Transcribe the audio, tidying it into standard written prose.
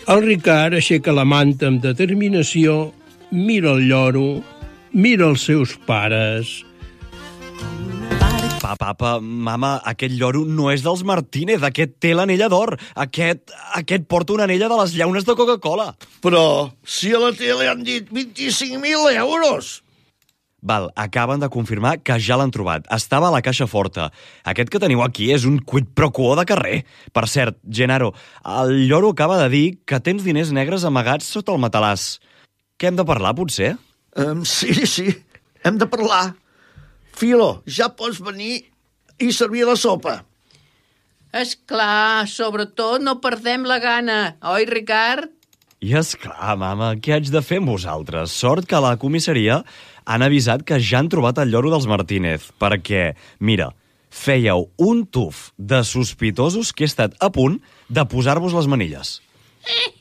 El Ricard aixeca la manta amb determinació, mira el lloro, mira els seus pares. Papa, mama, aquest lloro no és dels Martínez, aquest té l'anella d'or. Aquest porta una anella de les llaunes de Coca-Cola. Però si a la tele han dit 25.000 euros. Val, acaben de confirmar que ja l'han trobat. Estava a la caixa forta. Aquest que teniu aquí és un quid pro quo de carrer. Per cert, Gennaro, el lloro acaba de dir que tens diners negres amagats sota el matalàs. Què hem de parlar, potser? Sí, hem de parlar. Filo, ja pots venir i servir la sopa. És clar, sobretot no perdem la gana, oi, Ricard? I és clar, mama, què haig de fer amb vosaltres? Sort que a la comissaria han avisat que ja han trobat el lloro dels Martínez, perquè, mira, fèieu un tuf de sospitosos que he estat a punt de posar-vos les manilles.